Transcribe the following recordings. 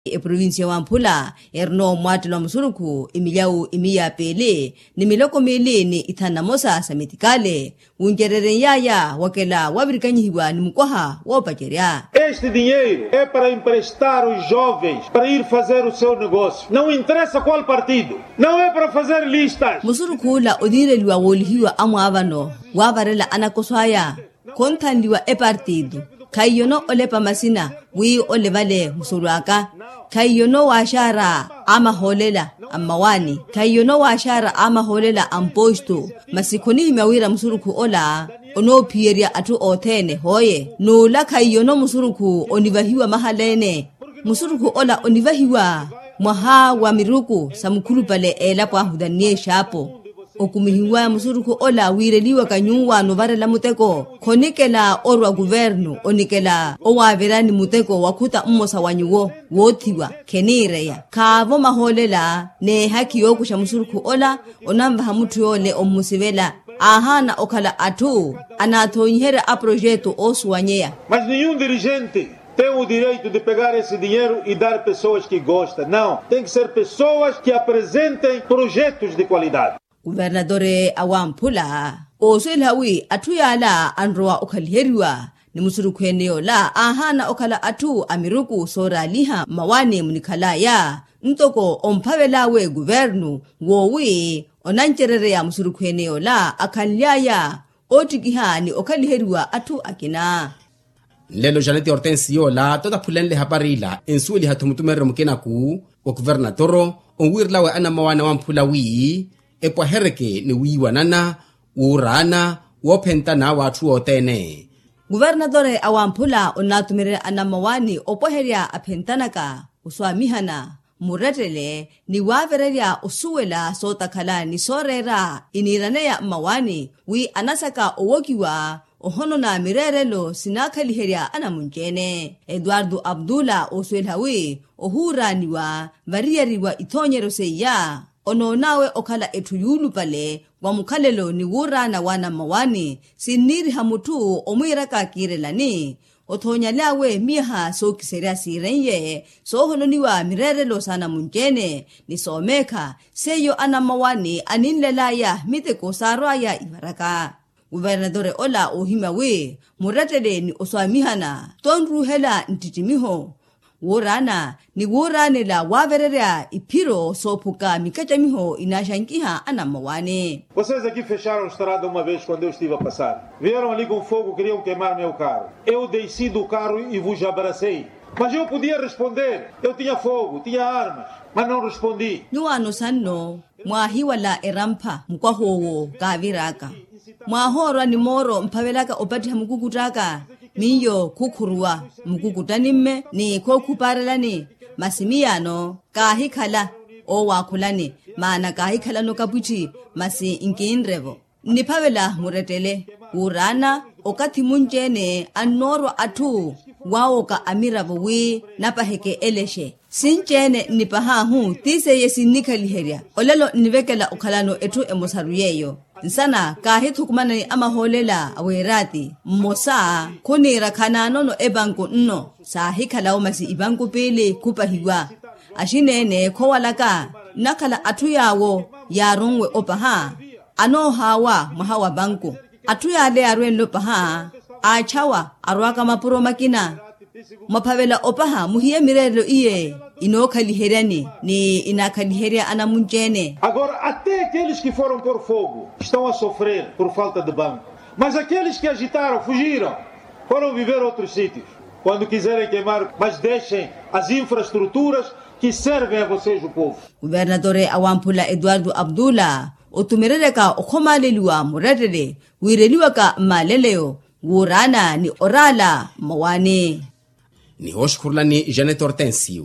provinsia wa Mpula erno mwatelo msuruku imilyau imiya pele ni miloko mele ni itanamosa samitikale unjerere yaya wakela wabirikanyihiwa ni mkwaha wapacheria. Este dinheiro é para emprestar os jovens para ir fazer o seu negócio. Não interessa qual partido. Não é para fazer listas. Msuruku la odire liwa wolihiwa amwavano wavarela anakoswaya kontandiwa partido. Kayono olepa masina wi olevale musuraka kayono washara ama holela amawani kayono washara ama holela amposto masikoni mawira musuruku ola ono pieria atu otene hoye no la kayono musuruku onivahiwa mahalene musuruku ola onivahiwa mwaha wa miruku samukulu pale ela kwa hudanie shapo okumihiwa musuruku ola wireliwa kanyuwa novare la muteko konikela orwa guvernu onikela owaverani muteko wakuta mmosa wanyuwo wothiwa kenireya kavo maholela ne haki yokusha musuruku ola onamba hamutu yole omusivela ahana okala atu anathonyera a projeto osuwanyeya. Mas nenhum dirigente tem o direito de pegar esse dinheiro e dar pessoas que gostam. Não, tem que ser pessoas que apresentem projetos de qualidade. Gubernadore Awampula oselhawi atuyala androa okhalheriwa ni musuruku eneo la ahana okala atu amiruku sora liha mawani munikhalaya ntoko omphavelawe guvernu wowi onancherere ya musuruku eneo la akhalyaya otikiha ni okhalheriwa atu akina. Lelo Janete Hortensio la toda pulenle haparila ensueli hatumutumere mkenaku o gubernatoro onwirlawe ana mawana wampula wi epwa hereke ni wiwanana urana wopentana watu otene. Gubernadore Awampula onatumire anamawani opoheria apentanaka uswamihana muretele ni wavereria usuwela sotakala ni sorera iniranea mawani wi anasaka owokiwa ohono na mirerelo sinakaliheria anamunjene. Eduardo Abdullah oswelhawi ohuraniwa variyariwa itonyero seya ono nawe okala etuyulu pale wa mukhalelo ni wurana wana mawani siniri hamutu omwiraka kirelani othonya lawe miha so kiseria sirenye so hononiwa mirerelo sana munjene ni someka seyo ana mawani aninlelaya miteko sarwaya ibaraka. Gubernadore ola ohimawe muratele ni oswamihana tonruhela ntitimiho worana ni worane la wavererea ipiro sopuka mikachamiho inashankiha anamawane. Vocês aqui fecharam a estrada uma vez quando eu estive a passar. Vieram ali com fogo, queriam queimar meu carro. Eu desci do carro e vos abracei. Mas eu podia responder. Eu tinha fogo, tinha armas, mas não respondi. Nuano sanno mwahiwala erampa mkwahowo kaviraka. Mwahorwa ni moro mpavelaka opati hamukukutaka miyo kukurua mukukutanimme ni kokuparelani masimiyano kahikhala owakhulani mana kahikhala no kapuchi masi inkinrevo nipavela muretele urana okati munjene anoro atu waoka amiravo wi napaheke eleshe sinjene nipahahu tise yesinikaliheria olelo nivekela okhalano etu emosaruyeyo nsana kahithukumana ni amaholela awerati mmosa khonira khanano no ebanko nno sahikhala omasi ibanko pele kupahiwa ashinene khowalaka nakhala athuyawo yarongwe opaha ano hawa mahawa banko athuyale arwenlo paha achawa arwaka mapuro makina maphavela opaha muhiye mirelo iye inokhaliherani ni inakhaliheria anamunjene. Agora até aqueles que foram por fogo estão a sofrer por falta de banco, mas aqueles que agitaram, fugiram, foram viver outros sítios. Quando quiserem queimar, mas deixem as infraestruturas que servem a vocês o povo. Gubernadore Awampula Eduardo Abdullah otumereleka okhomaleliwa muretele wireliwaka maleleo wurana ni orala mawane. Ni hoshkurlani Janete Hortensio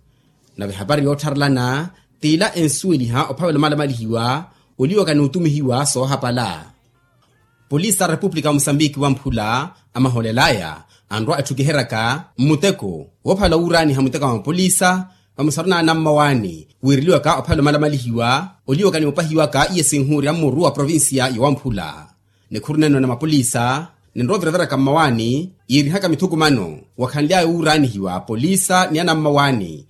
na habari yotarlana tila ensueli ha opawela malamalihiwa oliwaka ni utumihiwa so hapala. Polisa Republika Mosambiki Wampula amaholelaya andro atukiheraka muteko wophala urani ha muteka wa polisa amusaruna namawani wiriliwaka opawela malamalihiwa oliwaka ni opahiwaka iyesinhuri amuru wa provinsia ya Wampula nekhurneno na mapolisa nindrovera kamawani yiri haka mithukumano wakhanlya urani hiwa polisa ni anamawani